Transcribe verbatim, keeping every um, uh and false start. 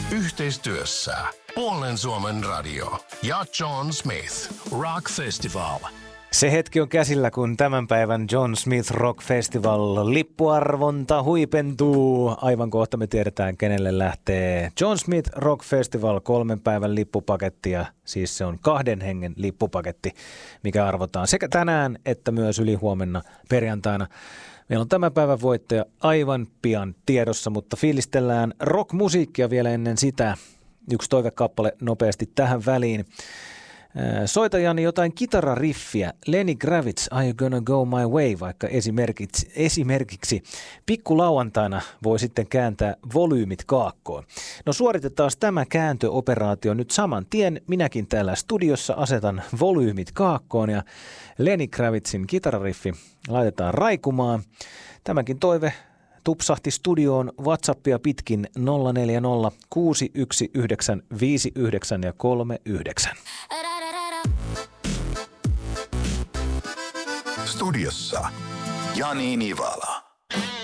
Yhteistyössä Puolen Suomen radio ja John Smith Rock Festival. Se hetki on käsillä, kun tämän päivän John Smith Rock Festival lippuarvonta huipentuu. Aivan kohta me tiedetään, kenelle lähtee John Smith Rock Festival kolmen päivän lippupaketti. Ja siis se on kahden hengen lippupaketti, mikä arvotaan sekä tänään että myös ylihuomenna perjantaina. Meillä on tämän päivän voittaja aivan pian tiedossa, mutta fiilistellään rockmusiikkia vielä ennen sitä. Yksi toivekappale nopeasti tähän väliin. Soitajani jotain kitarariffiä. Lenny Kravitz, Are You Gonna Go My Way, vaikka esimerkiksi, esimerkiksi pikkulauantaina voi sitten kääntää volyymit kaakkoon. No suoritetaan tämä kääntöoperaatio nyt saman tien. Minäkin täällä studiossa asetan volyymit kaakkoon ja Lenny Kravitzin kitarariffi laitetaan raikumaan. Tämäkin toive tupsahti studioon WhatsAppia pitkin nolla neljä nolla kuusi yksi yhdeksän viisi yhdeksän ja kolme yhdeksän. Studiossa Jani Nivala.